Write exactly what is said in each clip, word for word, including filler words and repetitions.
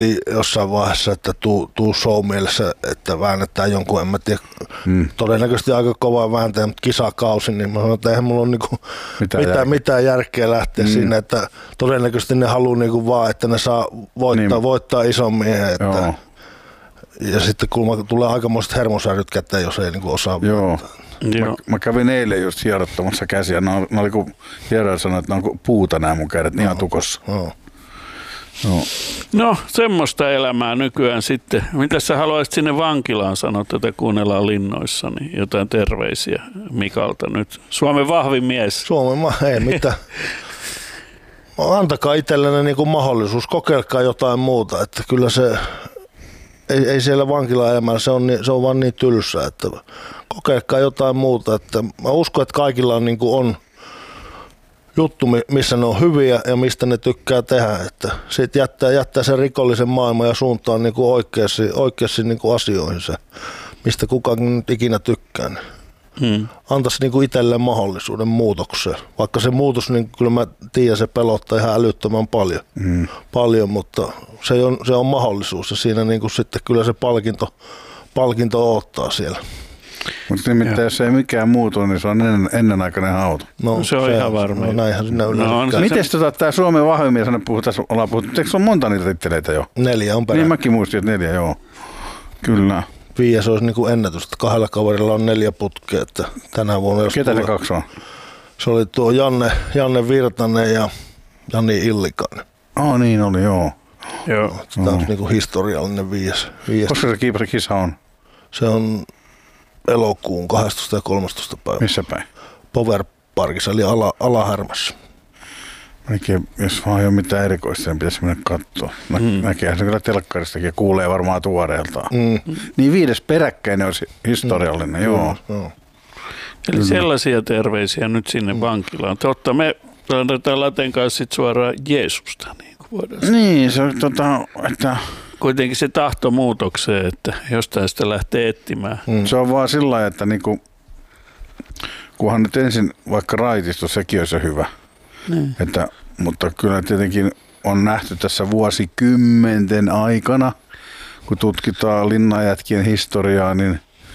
jossain vaiheessa, että tuu, tuu show mielessä, että väännetään jonkun, en mä tiedä, hmm. todennäköisesti aika kovaa vääntäjä, mutta kisakausi, niin mä sanoin, että eihän mulla ole niinku mitään, mitään, mitään järkeä lähteä hmm. sinne, että todennäköisesti ne haluaa niinku vaan, että ne saa voittaa, niin. voittaa ison miehen, että ja sitten kun tulee aikamoiset hermosäryt käteen, jos ei niinku osaa Joo. Mä, mä kävin eilen just hierottamassa käsiä. Nämä oli kun hieroja sanoi, että nämä on puuta nämä mun kädet, ihan tukossa. No. No. no, semmoista elämää nykyään sitten. Mitä sä haluaisit sinne vankilaan sanoa, tätä kuunnellaan linnoissa, niin jotain terveisiä Mikalta nyt. Suomen vahvin mies. Suomen ma- ei mitään. Antakaa itsellenne niinku mahdollisuus, kokeilkaa jotain muuta, että kyllä se ei, ei siellä vankilaelämällä, se on, niin, se on vaan niin tylsää, että kokeilkaa jotain muuta, että mä uskon, että kaikilla on, niin kuin on juttu, missä ne on hyviä ja mistä ne tykkää tehdä, että siitä jättää, jättää sen rikollisen maailman ja suuntaan niin kuin oikeasti, oikeasti niin kuin asioihin se, mistä kukaan nyt ikinä tykkää. Hmm. Antaisi niin kuin itselleen mahdollisuuden muutokseen, vaikka se muutos, niin kyllä mä tiedän, se pelottaa ihan älyttömän paljon, hmm. paljon mutta se on, se on mahdollisuus ja siinä niin kuin sitten kyllä se palkinto, palkinto odottaa siellä. Mutta nimittäin jos ei mikään muutu, niin se on ennen, ennenaikainen hauta. No, no se on se, ihan varma. No näinhän sinne yleensä. No, miten tota, tämä Suomen vahvin mies, tässä ollaan puhuttu, eikö se ole monta niitä titteleitä jo? Neljä on perä. Niin mäkin muistin, että neljä, joo. Kyllä. Viies olisi niin kuin ennätys, että kahdella kaverilla on neljä putkea, että tänä vuonna. Ketä ne kaksi on? Se oli tuo Janne, Janne Virtanen ja Jani Illikainen. Oh niin oli, joo. Joo. Tämä on niin kuin historiallinen viies. viies. Koska se kiiparikisa on? Se on elokuun kahdestoista ja kolmastoista päivä. Missä päin? Power Parkissa, eli ala, Alahärmässä. Ainakin, jos vaan ei ole mitään erikoista, niin pitäisi mennä katsoa. Nä, mm. Näkeehän se kyllä telkkaristakin ja kuulee varmaan tuoreeltaan. Mm. Niin viides peräkkäinen olisi historiallinen, mm. joo. Mm. Eli kyllä. Sellaisia terveisiä nyt sinne mm. vankilaan. Totta, me laitetaan Laten kanssa sit suoraan Jeesusta. Niin, kuin niin se on tota, että kuitenkin se tahto muutokseen, että jostain sitä lähtee etsimään. Mm. Se on vaan sillä lailla, että niinku, kunhan nyt ensin vaikka raitisto, sekin on se hyvä. Mm. Että, mutta kyllä tietenkin on nähty tässä vuosikymmenten aikana, kun tutkitaan linnanjätkien historiaa, niin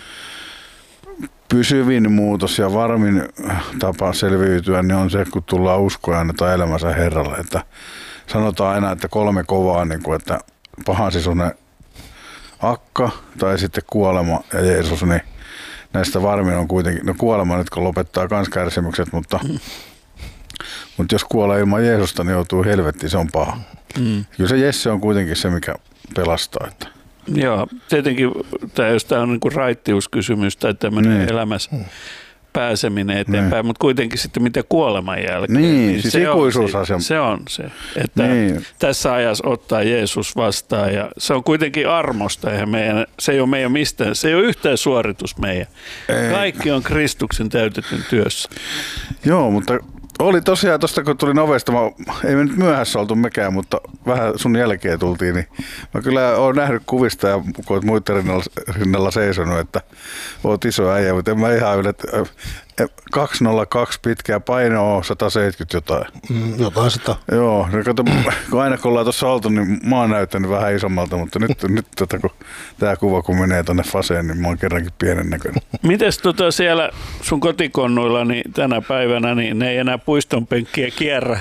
pysyvin muutos ja varmin tapa selviytyä niin on se, kun tullaan uskoa ja annetaan elämänsä Herralle. Että sanotaan aina, että kolme kovaa, niin kuin, että pahan sisuinen akka tai sitten kuolema ja Jeesus, niin näistä varmin on kuitenkin, no kuolema nyt kun lopettaa kans kärsimykset, mutta, mm. mutta jos kuolee ilman Jeesusta, niin joutuu helvettiin, se on paha. Mm. Kyllä se Jesse on kuitenkin se, mikä pelastaa. Että. Joo, tietenkin tämä, jos tämä on niin kuin raittiuskysymys tai tämmöinen niin. elämässä mm. pääseminen eteenpäin, niin. mutta kuitenkin sitten mitä kuoleman jälkeen. Niin, niin siis se, on, se, se on se, että niin. tässä ajassa ottaa Jeesus vastaan ja se on kuitenkin armosta, eihän meidän, se ei ole meidän mistään, se ei ole yhtään suoritus meidän. Ei. Kaikki on Kristuksen täytetyn työssä. Joo, mutta oli tosiaan tuosta, kun tulin ovesta, mä, ei me nyt myöhässä oltu mekään, mutta vähän sun jälkeen tultiin, niin mä kyllä oon nähnyt kuvista ja kun oot muiden rinnalla, rinnalla seisonut, että oot iso äijä, mutta en mä ihan yle, kaksi nolla kaksi pitkää painoa sata seitsemänkymmentä jotain. Mm, jotain sitä. Joo, kato, kun aina kun ollaan tuossa oltu, niin mä oon näyttänyt vähän isommalta, mutta nyt, nyt tota, kun tää kuva kun menee tonne faseen, niin mä oon kerrankin pienen näköinen. Mites tota siellä sun kotikonnuilla niin tänä päivänä, niin ne ei enää puistonpenkkiä kierrä.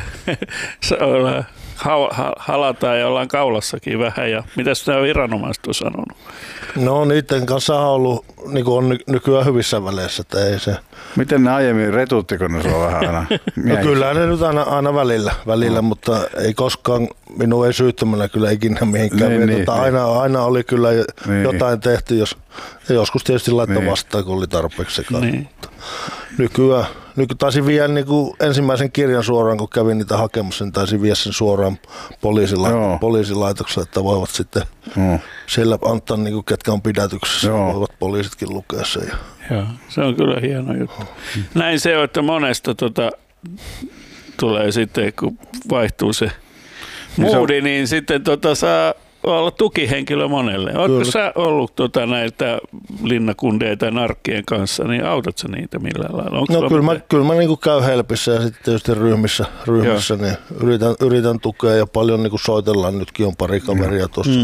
Halataan ja ollaan kaulassakin vähän. Ja mitäs nämä viranomaiset on sanonut? No niiden kanssa on ollut, niin kuin on nykyään hyvissä väleissä, että ei se. Miten ne aiemmin retuuttiko ne sua vähän aina? No kyllä ne nyt aina, aina välillä, välillä no. mutta ei koskaan, minun ei syyttämällä kyllä ikinä mihinkään. Niin, niin, aina, niin. aina oli kyllä niin. jotain tehty, jos, joskus tietysti laittoi niin. vastaan, kun oli tarpeeksi sekaan. Niin. Nykyään, nyky taisin viedä niin kuin ensimmäisen kirjan suoraan, kun kävin niitä hakemassa, niin taisin viedä sen suoraan poliisila- poliisilaitokselle, että voivat sitten no. siellä antaa, niin kuin, ketkä on pidätyksessä, Joo. voivat poliisitkin lukea sen. Joo, se on kyllä hieno juttu. Näin se on, että monesta tota, tulee sitten, kun vaihtuu se moodi, niin, niin sitten tota, saa olla tukihenkilö monelle. Oletko sä ollut tota, näitä linnakundeja tai narkkien kanssa, niin autat sä niitä millään lailla? Onko no kyllä mä, kyllä mä niin käyn helpissä ja sitten tietysti ryhmissä, ryhmissä niin yritän, yritän tukea ja paljon niin soitellaan. Nytkin on pari kaveria tuossa. Mm.